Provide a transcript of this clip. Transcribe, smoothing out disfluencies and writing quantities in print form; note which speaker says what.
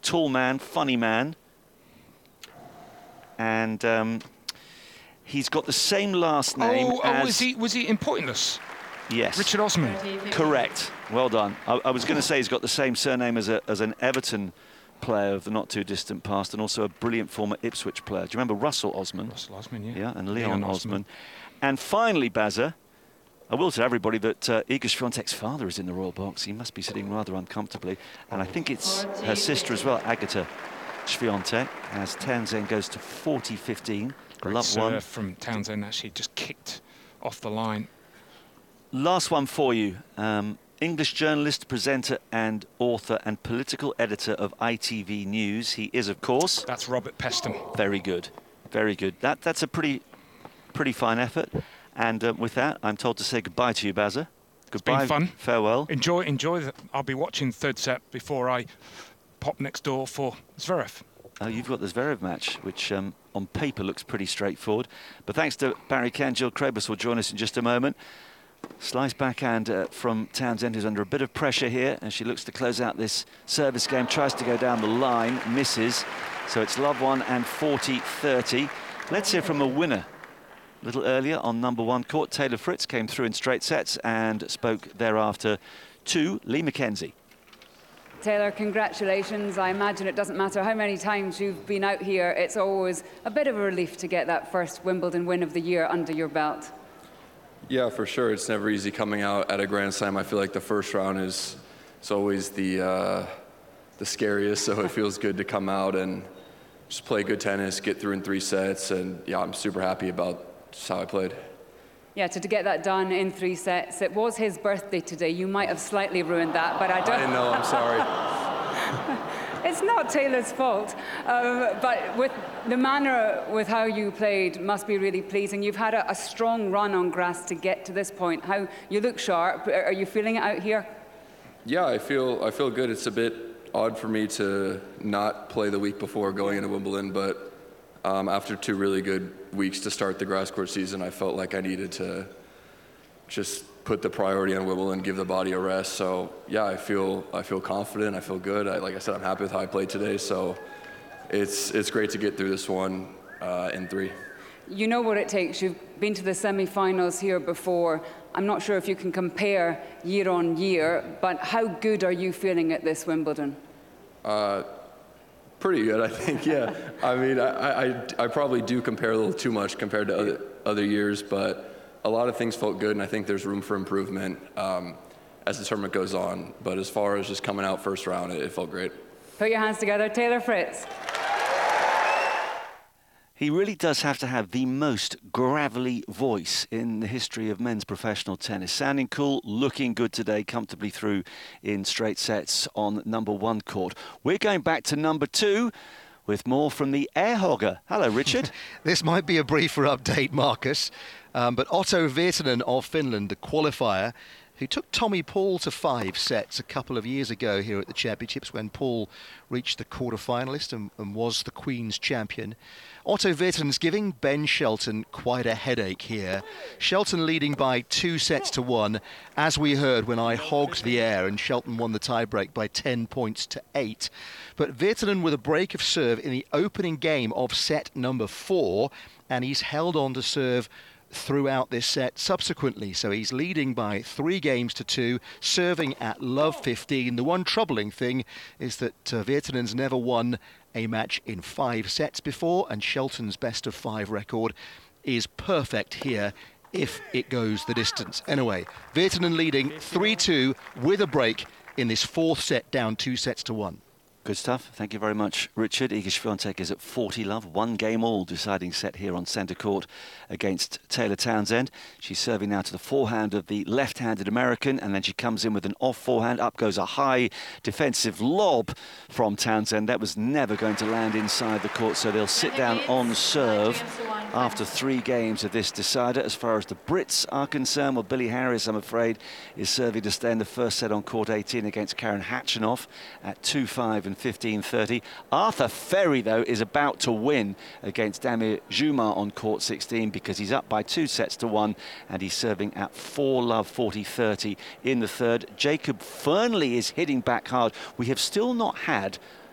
Speaker 1: tall man, funny man. And he's got the same last name as...
Speaker 2: was he in Pointless?
Speaker 1: Yes.
Speaker 2: Richard Osman.
Speaker 1: Correct. Well done. I was going to say he's got the same surname as an Everton player of the not-too-distant past, and also a brilliant former Ipswich player. Do you remember Russell Osman?
Speaker 2: Russell Osman, yeah.
Speaker 1: Yeah, and Leon Osman. And finally, Bazza, I will tell everybody that Iga Swiatek's father is in the royal box. He must be sitting rather uncomfortably. And I think it's her sister as well, Agata Swiatek, as Townsend goes to 40-15.
Speaker 2: Great serve from Townsend, actually just kicked off the line.
Speaker 1: Last one for you. English journalist, presenter and author and political editor of ITV News. He is, of course...
Speaker 2: That's Robert Peston.
Speaker 1: Very good. Very good. That's a pretty fine effort. And with that, I'm told to say goodbye to you, Bazza. Goodbye.
Speaker 2: It's been fun.
Speaker 1: Farewell.
Speaker 2: Enjoy I'll be watching the third set before I pop next door for Zverev.
Speaker 1: Oh, you've got the Zverev match, which on paper looks pretty straightforward. But thanks to Barry Ken, Jill Krabus will join us in just a moment. Slice backhand from Townsend, who's under a bit of pressure here, and she looks to close out this service game, tries to go down the line, misses. So it's love one and 40-30. Let's hear from a winner. A little earlier on number one court, Taylor Fritz came through in straight sets and spoke thereafter to Lee McKenzie.
Speaker 3: Taylor, congratulations. I imagine it doesn't matter how many times you've been out here, it's always a bit of a relief to get that first Wimbledon win of the year under your belt.
Speaker 4: Yeah, for sure. It's never easy coming out at a Grand Slam. I feel like the first round is always the scariest, so it feels good to come out and just play good tennis, get through in 3 sets, and yeah, I'm super happy about just how I played.
Speaker 3: Yeah, to get that done in 3 sets. It was his birthday today. You might have slightly ruined that, but I don't...
Speaker 4: I didn't know, I'm sorry.
Speaker 3: It's not Taylor's fault, but with the manner with how you played must be really pleasing. You've had a strong run on grass to get to this point. How you look sharp. Are you feeling it out here?
Speaker 4: Yeah, I feel good. It's a bit odd for me to not play the week before going into Wimbledon, but after 2 really good weeks to start the grass court season, I felt like I needed to just put the priority on Wimbledon, give the body a rest. So yeah, I feel confident. I feel good. Like I said, I'm happy with how I played today. So it's great to get through this one in 3.
Speaker 3: You know what it takes. You've been to the semi-finals here before. I'm not sure if you can compare year on year, but how good are you feeling at this Wimbledon?
Speaker 4: Pretty good, I think. Yeah. I mean, I probably do compare a little too much compared to other years, but a lot of things felt good, and I think there's room for improvement as the tournament goes on. But as far as just coming out first round, it felt great.
Speaker 3: Put your hands together, Taylor Fritz.
Speaker 1: He really does have to have the most gravelly voice in the history of men's professional tennis. Sounding cool, looking good today, comfortably through in straight sets on number one court. We're going back to number 2 with more from the air hogger. Hello, Richard.
Speaker 5: This might be a briefer update, Marcus, but Otto Virtanen of Finland, the qualifier, who took Tommy Paul to 5 sets a couple of years ago here at the Championships when Paul reached the quarter-finalist and was the Queen's champion. Otto Virtanen's giving Ben Shelton quite a headache here. Shelton leading by 2 sets to 1, as we heard when I hogged the air, and Shelton won the tiebreak by 10 points to 8. But Virtanen with a break of serve in the opening game of set number 4, and he's held on to serve throughout this set subsequently. So he's leading by 3 games to 2, serving at love 15. The one troubling thing is that Virtanen's never won a match in 5 sets before, and Shelton's best of 5 record is perfect here if it goes the distance. Anyway, Virtanen leading 3-2 with a break in this 4th set, down 2 sets to 1.
Speaker 1: Good stuff. Thank you very much, Richard. Iga Swiatek is at 40 love. 1 game all deciding set here on centre court against Taylor Townsend. She's serving now to the forehand of the left-handed American, and then she comes in with an off forehand. Up goes a high defensive lob from Townsend. That was never going to land inside the court, so they'll sit down on serve after 3 games of this decider. As far as the Brits are concerned, well, Billy Harris, I'm afraid, is serving to stay in the first set on court 18 against Karen Khachanov at 2-5 and 15-30. Arthur Ferry, though, is about to win against Damir Jumar on court 16 because he's up by 2 sets to 1, and he's serving at 4 love 40-30 in the third. Jacob Fernley is hitting back hard. We have still not had